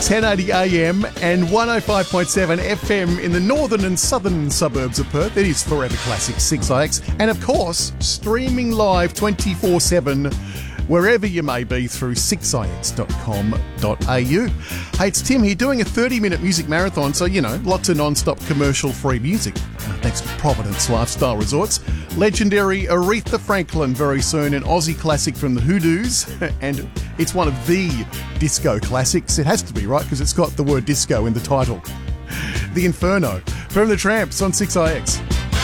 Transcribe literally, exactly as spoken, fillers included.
ten eighty A M and one oh five point seven F M in the northern and southern suburbs of Perth. It is Forever Classic six I X. And of course, streaming live twenty-four seven wherever you may be through six I X dot com dot A U. Hey, it's Tim here doing a thirty-minute music marathon, so, you know, lots of non-stop commercial-free music. Uh, thanks to Providence Lifestyle Resorts. Legendary Aretha Franklin very soon, an Aussie classic from the Hoodoos, and it's one of the disco classics. It has to be, right, because it's got the word disco in the title. The Inferno from the Tramps on six I X.